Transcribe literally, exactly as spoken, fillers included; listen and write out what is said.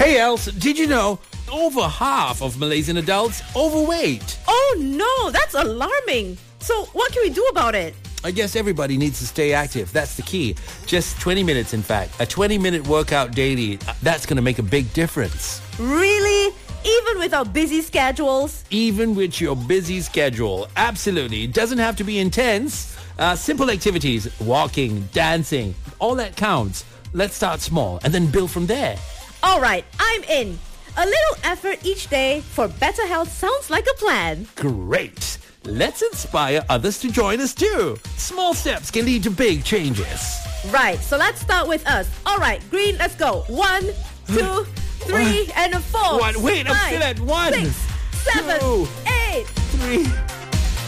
Hey, Els, did you know over half of Malaysian adults overweight? Oh no, that's alarming. So what can we do about it? I guess everybody needs to stay active. That's the key. Just twenty minutes, in fact. A twenty-minute workout daily. That's going to make a big difference. Really? Even with our busy schedules? Even with your busy schedule. Absolutely. It doesn't have to be intense. Uh, simple activities, walking, dancing, all that counts. Let's start small and then build from there. All right, I'm in. A little effort each day for better health sounds like a plan. Great. Let's inspire others to join us too. Small steps can lead to big changes. Right, so let's start with us. All right, Green, let's go. One, two, three, and a four. One. Wait, I'm five, still at one. Six, seven, two, eight. Three.